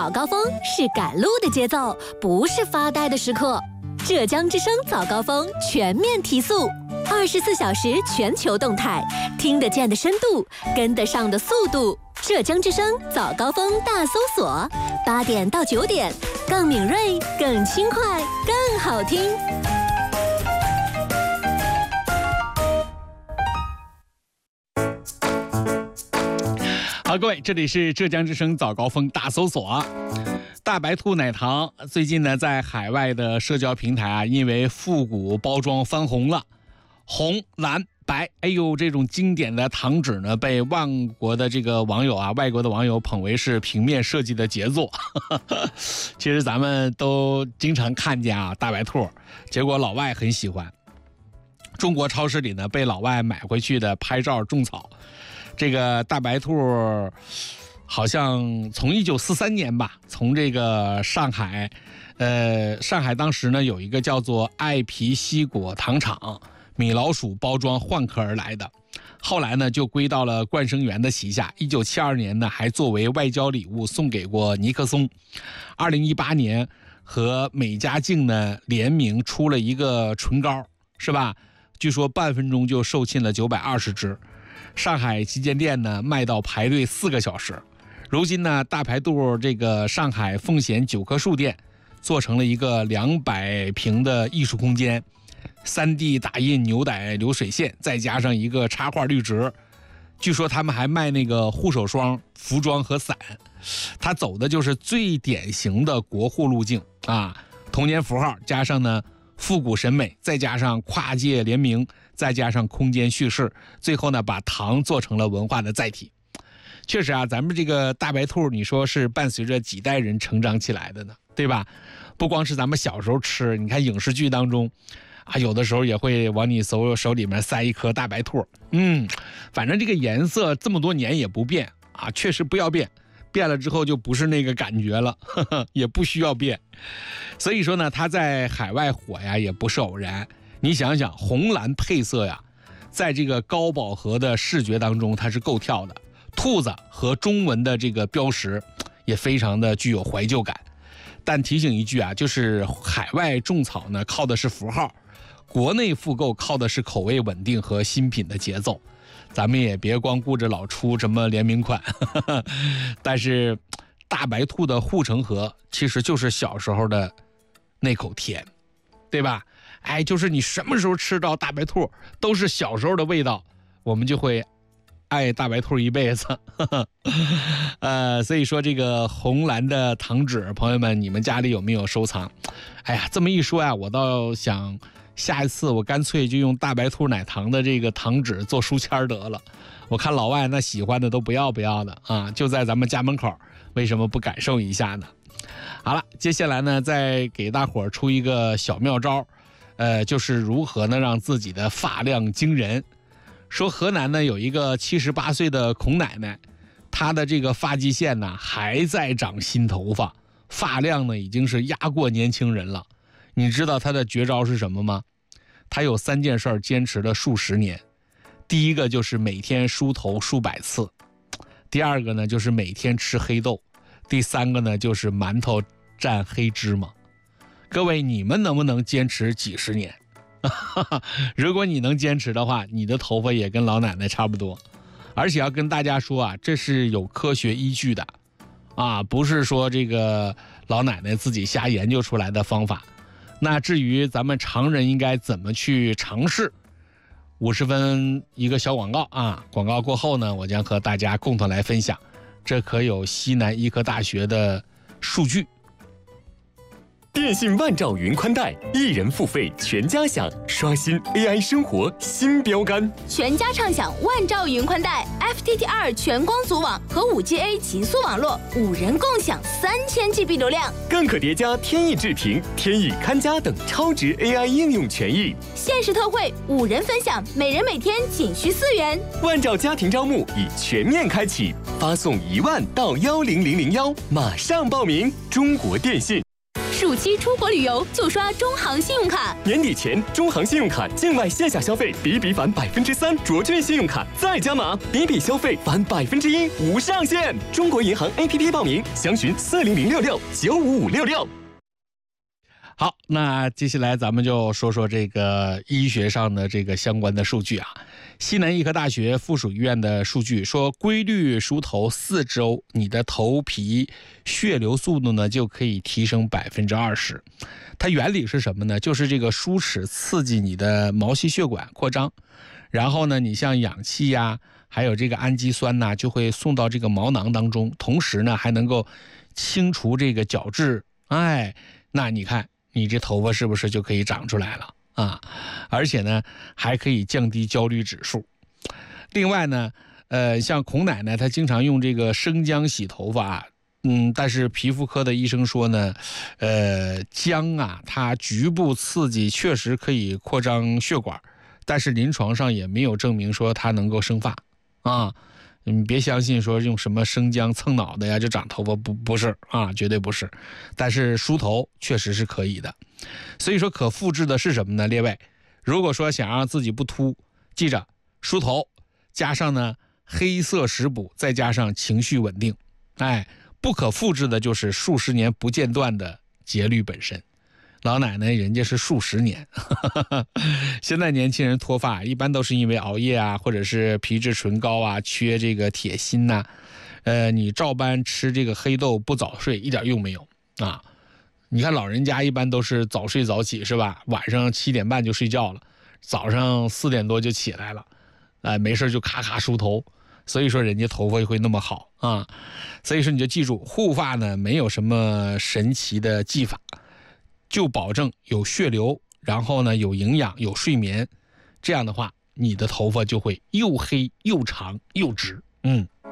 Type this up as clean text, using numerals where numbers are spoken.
早高峰是赶路的节奏，不是发呆的时刻。浙江之声早高峰全面提速，24小时全球动态，听得见的深度，跟得上的速度。浙江之声早高峰大搜索，8点到9点，更敏锐，更轻快，更好听。 好，各位，这里是浙江之声早高峰大搜索。大白兔奶糖最近呢，在海外的社交平台啊，因为复古包装翻红了，红、蓝、白，哎呦，这种经典的糖纸呢，被外国的网友捧为是平面设计的杰作。其实咱们都经常看见啊，大白兔，结果老外很喜欢。中国超市里呢，被老外买回去的拍照种草。这个大白兔好像从1943年吧，从这个上海当时呢有一个叫做爱皮西果糖厂，米老鼠包装换壳而来的，后来呢就归到了冠生园的旗下。1972年呢还作为外交礼物送给过尼克松。2018年和美加净呢联名出了一个唇膏，是吧？据说半分钟就售罄了920只。上海旗舰店呢卖到排队4个小时。如今呢，大白兔这个上海奉贤9棵树店做成了一个200平的艺术空间，3D 打印牛奶流水线，再加上一个插画绿植。据说他们还卖那个护手霜、服装和伞。他走的就是最典型的国货路径啊，童年符号加上呢复古审美，再加上跨界联名，再加上空间叙事，最后呢把糖做成了文化的载体。确实啊，咱们这个大白兔，你说是伴随着几代人成长起来的呢，对吧？不光是咱们小时候吃，你看影视剧当中啊，有的时候也会往你手里面塞一颗大白兔。反正这个颜色这么多年也不变啊，确实不要变，变了之后就不是那个感觉了，也不需要变。所以说呢，它在海外火呀也不是偶然。你想想，红蓝配色呀，在这个高饱和的视觉当中，它是够跳的。兔子和中文的这个标识也非常的具有怀旧感。但提醒一句啊，就是海外种草呢靠的是符号，国内复购靠的是口味稳定和新品的节奏。咱们也别光顾着老出什么联名款。但是大白兔的护城河其实就是小时候的那口甜，对吧？哎，就是你什么时候吃到大白兔都是小时候的味道，我们就会爱大白兔一辈子。所以说这个红蓝的糖纸，朋友们，你们家里有没有收藏？哎呀，这么一说呀，我倒想下一次我干脆就用大白兔奶糖的这个糖纸做书签得了。我看老外那喜欢的都不要的啊，就在咱们家门口，为什么不感受一下呢？好了，接下来呢再给大伙儿出一个小妙招，就是如何呢让自己的发量惊人。说河南呢有一个78岁的孔奶奶，她的这个发际线呢还在长新头发，发量呢已经是压过年轻人了。你知道她的绝招是什么吗？她有3件事坚持了数十年。第一个就是每天梳头数百次，第二个呢就是每天吃黑豆，第三个呢就是馒头蘸黑芝麻。各位，你们能不能坚持几十年？如果你能坚持的话，你的头发也跟老奶奶差不多。而且要跟大家说啊，这是有科学依据的啊，不是说这个老奶奶自己瞎研究出来的方法。那至于咱们常人应该怎么去尝试，50分一个小广告啊，广告过后呢，我将和大家共同来分享，这可有西南医科大学的数据。 电信万兆云宽带，1人付费全家享，刷新 AI 生活新标杆。 全家畅享万兆云宽带 FTTR 全光组网和5G-A 极速网络，5人共享3000GB 流量， 更可叠加天翼智屏、天翼看家等超值 AI 应用权益。 限时特惠，5人分享，每人每天仅需4元。 万兆家庭招募已全面开启，发送1万到10001，马上报名。中国电信。 暑期出国旅游就刷中行信用卡。 年底前，中行信用卡境外线下消费比比返3%，卓券信用卡再加码，比比消费返1%，无上限。中国银行 APP 报名，详询40066-95566。 好，那接下来咱们就说说这个医学上的这个相关的数据啊。西南医科大学附属医院的数据说，规律梳头4周，你的头皮血流速度呢就可以提升20%。它原理是什么呢？就是这个梳齿刺激你的毛细血管扩张，然后呢，你像氧气呀，还有这个氨基酸呐，就会送到这个毛囊当中，同时呢还能够清除这个角质。哎，那你看你这头发是不是就可以长出来了啊？而且呢还可以降低焦虑指数。另外呢像孔奶奶她经常用这个生姜洗头发，但是皮肤科的医生说呢姜啊它局部刺激确实可以扩张血管，但是临床上也没有证明说它能够生发啊。你别相信说用什么生姜蹭脑袋呀就长头发，不是啊，绝对不是。但是梳头确实是可以的。所以说可复制的是什么呢？列位，如果说想让自己不秃，记着梳头加上呢黑色食补，再加上情绪稳定，哎，不可复制的就是数十年不间断的节律本身。老奶奶人家是数十年现在年轻人脱发一般都是因为熬夜啊，或者是皮质醇高啊，缺这个铁锌呐。你照搬吃这个黑豆不早睡一点用没有啊？你看老人家一般都是早睡早起是吧？晚上7点半就睡觉了，早上4点多就起来了，没事就咔咔梳头，所以说人家头发会那么好啊。所以说你就记住，护发呢没有什么神奇的技法，就保证有血流，然后呢有营养有睡眠，这样的话你的头发就会又黑又长又直。